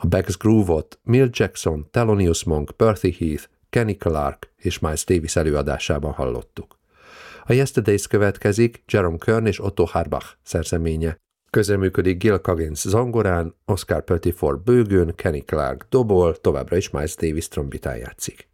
A Beck's Groove-ot Milt Jackson, Thelonious Monk, Percy Heath, Kenny Clarke és Miles Davis előadásában hallottuk. A Yesterdays következik, Jerome Kern és Otto Harbach szerzeménye. Közreműködik Gil Coggins zongorán, Oscar Pettiford bőgőn, Kenny Clarke dobol, továbbra is Miles Davis trombitán játszik.